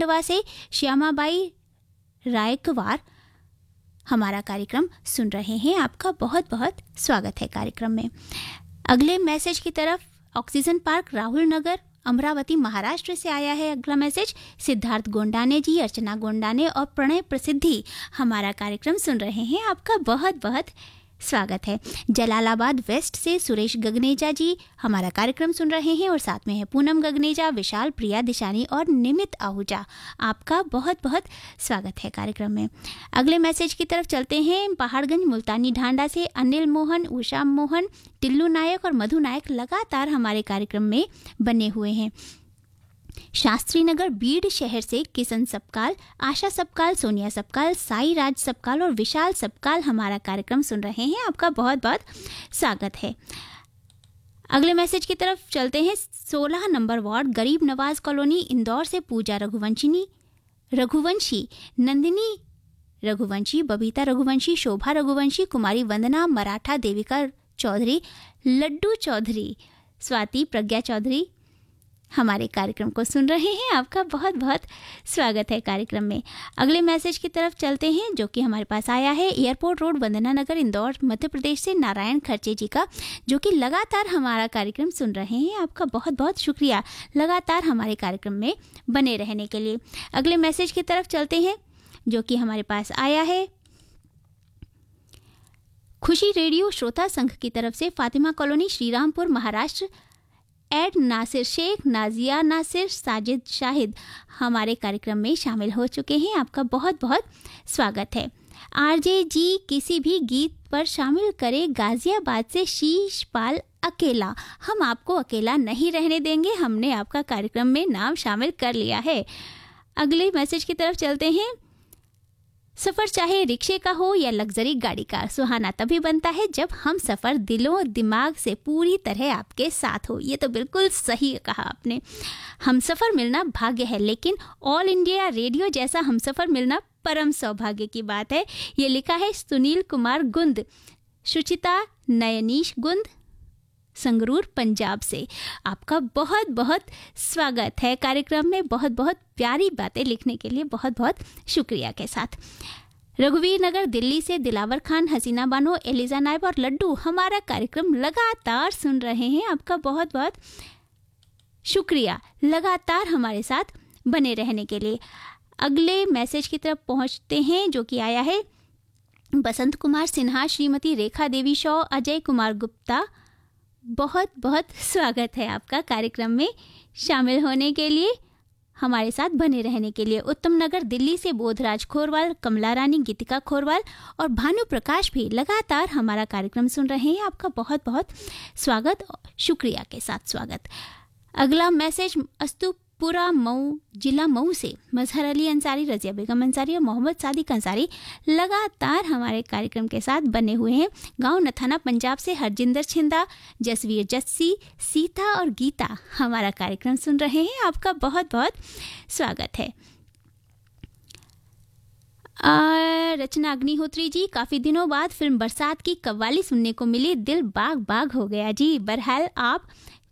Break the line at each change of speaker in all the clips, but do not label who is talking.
खंडवा से श्यामाबाई रायकवार हमारा कार्यक्रम सुन रहे हैं। आपका बहुत बहुत स्वागत है कार्यक्रम में। अगले मैसेज की तरफ ऑक्सीजन पार्क राहुल नगर अमरावती महाराष्ट्र से आया है। अगला मैसेज सिद्धार्थ गोंडाने जी, अर्चना गोंडाने और प्रणय प्रसिद्धि हमारा कार्यक्रम सुन रहे हैं। आपका बहुत बहुत स्वागत है। जलालाबाद वेस्ट से सुरेश गगनेजा जी हमारा कार्यक्रम सुन रहे हैं और साथ में है पूनम गगनेजा, विशाल, प्रिया दिशानी और निमित आहूजा। आपका बहुत बहुत स्वागत है कार्यक्रम में। अगले मैसेज की तरफ चलते हैं। पहाड़गंज मुल्तानी ढांडा से अनिल मोहन, उषा मोहन, टिल्लू नायक और मधु नायक लगातार हमारे कार्यक्रम में बने हुए हैं। शास्त्री नगर बीड़ शहर से किशन सबकाल, आशा सबकाल, सोनिया सबकाल, साई राज सबकाल और विशाल सबकाल हमारा कार्यक्रम सुन रहे हैं। आपका बहुत बहुत स्वागत है। अगले मैसेज की तरफ चलते हैं। 16 नंबर वार्ड गरीब नवाज कॉलोनी इंदौर से पूजा रघुवंशी, नंदिनी रघुवंशी, बबीता रघुवंशी, शोभा रघुवंशी, कुमारी वंदना मराठा, देविका चौधरी, लड्डू चौधरी, स्वाति, प्रज्ञा चौधरी हमारे कार्यक्रम को सुन रहे हैं। आपका बहुत बहुत स्वागत है कार्यक्रम में। अगले मैसेज की तरफ चलते हैं जो कि हमारे पास आया है एयरपोर्ट रोड वंदना नगर इंदौर मध्य प्रदेश से नारायण खर्चे जी का, जो कि लगातार हमारा कार्यक्रम सुन रहे हैं। आपका बहुत बहुत शुक्रिया लगातार हमारे कार्यक्रम में बने रहने के लिए। अगले मैसेज की तरफ चलते हैं जो कि हमारे पास आया है खुशी रेडियो श्रोता संघ की तरफ से फातिमा कॉलोनी श्रीरामपुर महाराष्ट्र एड नासिर शेख, नाजिया नासिर, साजिद शाहिद हमारे कार्यक्रम में शामिल हो चुके हैं। आपका बहुत बहुत स्वागत है। आरजे जी किसी भी गीत पर शामिल करें गाजियाबाद से शीशपाल अकेला। हम आपको अकेला नहीं रहने देंगे, हमने आपका कार्यक्रम में नाम शामिल कर लिया है। अगले मैसेज की तरफ चलते हैं। सफ़र चाहे रिक्शे का हो या लग्जरी गाड़ी का, सुहाना तभी बनता है जब हम सफ़र दिलों दिमाग से पूरी तरह आपके साथ हो। ये तो बिल्कुल सही कहा आपने। हम सफ़र मिलना भाग्य है, लेकिन ऑल इंडिया रेडियो जैसा हम सफ़र मिलना परम सौभाग्य की बात है। ये लिखा है सुनील कुमार गुंद, सुचिता नयनीश गुंद, संगरूर पंजाब से। आपका बहुत बहुत स्वागत है कार्यक्रम में। बहुत बहुत प्यारी बातें लिखने के लिए बहुत बहुत शुक्रिया के साथ। रघुवीर नगर दिल्ली से दिलावर खान, हसीना बानो, एलिजा नायब और लड्डू हमारा कार्यक्रम लगातार सुन रहे हैं। आपका बहुत बहुत शुक्रिया लगातार हमारे साथ बने रहने के लिए। अगले मैसेज की तरफ पहुंचते हैं जो कि आया है बसंत कुमार सिन्हा, श्रीमती रेखा देवी शॉ, अजय कुमार गुप्ता। बहुत बहुत स्वागत है आपका कार्यक्रम में शामिल होने के लिए, हमारे साथ बने रहने के लिए। उत्तम नगर दिल्ली से बोधराज खोरवाल, कमला रानी, गीतिका खोरवाल और भानु प्रकाश भी लगातार हमारा कार्यक्रम सुन रहे हैं। आपका बहुत बहुत स्वागत, शुक्रिया के साथ स्वागत। अगला मैसेज अस्तुपुरा मऊ, जिला मऊ से मजहर अली अंसारी, रजिया बेगम अंसारी और मोहम्मद सादिक अंसारी लगातार हमारे कार्यक्रम के साथ बने हुए हैं। गांव नथाना पंजाब से हरजिंदर छिंदा, जसवीर जस्सी, सीता और गीता हमारा कार्यक्रम सुन रहे हैं। आपका बहुत बहुत स्वागत है। रचना अग्निहोत्री जी, काफ़ी दिनों बाद फिल्म बरसात की कव्वाली सुनने को मिली, दिल बाग बाग हो गया जी। बहरहाल आप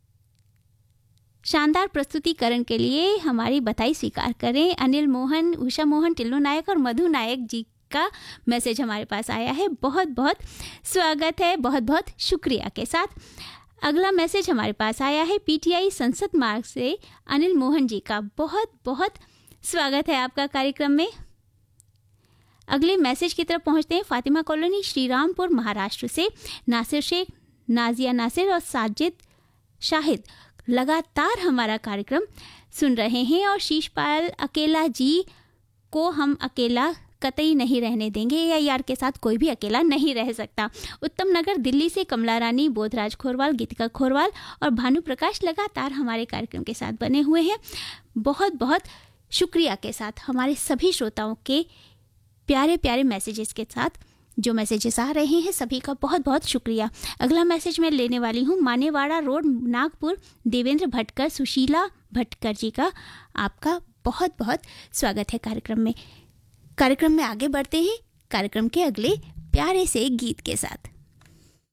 शानदार प्रस्तुतिकरण के लिए हमारी बधाई स्वीकार करें। अनिल मोहन, उषा मोहन, टिल्लू नायक और मधु नायक जी का मैसेज हमारे पास आया है। बहुत बहुत स्वागत है, बहुत बहुत शुक्रिया के साथ। अगला मैसेज हमारे पास आया है पीटीआई संसद मार्ग से अनिल मोहन जी का। बहुत बहुत स्वागत है आपका कार्यक्रम में। अगले मैसेज की तरफ पहुंचते हैं। फातिमा कॉलोनी श्रीरामपुर महाराष्ट्र से नासिर शेख, नाजिया नासिर और साजिद शाहिद लगातार हमारा कार्यक्रम सुन रहे हैं। और शीशपाल अकेला जी को हम अकेला कतई नहीं रहने देंगे, या यार के साथ कोई भी अकेला नहीं रह सकता। उत्तम नगर दिल्ली से कमला रानी, बोधराज खोरवाल, गीतिका खोरवाल और भानु प्रकाश लगातार हमारे कार्यक्रम के साथ बने हुए हैं। बहुत बहुत शुक्रिया के साथ हमारे सभी श्रोताओं के प्यारे प्यारे मैसेजेस के साथ जो मैसेजेस आ रहे हैं सभी का बहुत बहुत शुक्रिया। अगला मैसेज मैं लेने वाली हूँ मानेवाड़ा रोड नागपुर, देवेंद्र भटकर, सुशीला भटकर जी का। आपका बहुत बहुत स्वागत है कार्यक्रम में। कार्यक्रम में आगे बढ़ते हैं कार्यक्रम के अगले प्यारे से गीत के साथ।